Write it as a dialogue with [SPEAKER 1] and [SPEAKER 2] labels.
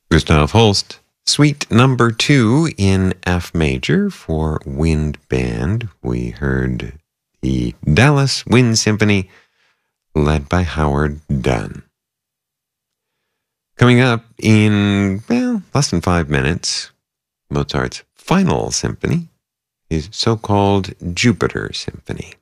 [SPEAKER 1] Gustav Holst, Suite Number 2 in F major for wind band. We heard the Dallas Wind Symphony led by Howard Dunn. Coming up in, less than 5 minutes, Mozart's final symphony, his so-called Jupiter Symphony.